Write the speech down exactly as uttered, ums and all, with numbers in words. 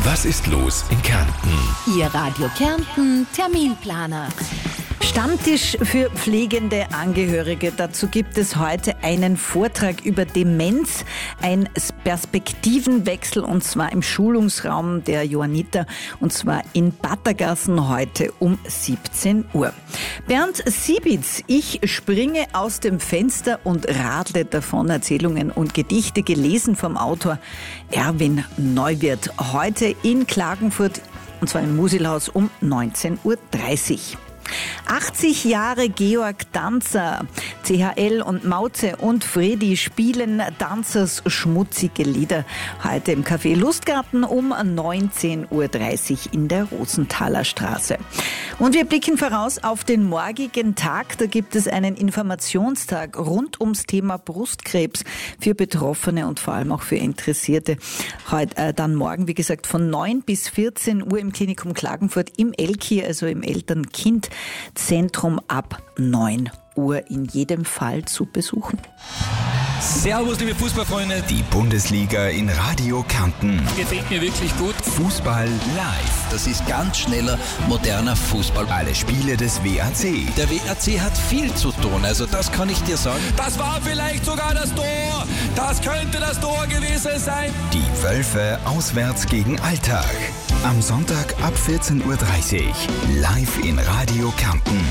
Was ist los in Kärnten? Ihr Radio Kärnten Terminplaner. Stammtisch für pflegende Angehörige. Dazu gibt es heute einen Vortrag über Demenz, ein Perspektivenwechsel, und zwar im Schulungsraum der Johanniter, und zwar in Battergassen heute um siebzehn Uhr. Bernd Siebitz, ich springe aus dem Fenster und radle davon. Erzählungen und Gedichte, gelesen vom Autor Erwin Neuwirth. Heute in Klagenfurt, und zwar im Musilhaus um neunzehn Uhr dreißig. achtzig Jahre Georg Danzer. C H L und Mauze und Fredi spielen Danzers schmutzige Lieder. Heute im Café Lustgarten um neunzehn Uhr dreißig in der Rosenthaler Straße. Und wir blicken voraus auf den morgigen Tag. Da gibt es einen Informationstag rund ums Thema Brustkrebs für Betroffene und vor allem auch für Interessierte. Heute, äh, dann morgen, wie gesagt, von neun bis vierzehn Uhr im Klinikum Klagenfurt im Elki, also im Eltern-Kind-Zentrum ab neun Uhr in jedem Fall zu besuchen. Servus, liebe Fußballfreunde. Die Bundesliga in Radio Kärnten. Gefällt mir wirklich gut. Fußball live. Das ist ganz schneller, moderner Fußball. Alle Spiele des W A C. Der W A C hat viel zu tun, also das kann ich dir sagen. Das war vielleicht sogar das Tor. Das könnte das Tor gewesen sein. Die Wölfe auswärts gegen Alltag. Am Sonntag ab vierzehn Uhr dreißig. Live in Radio Kärnten.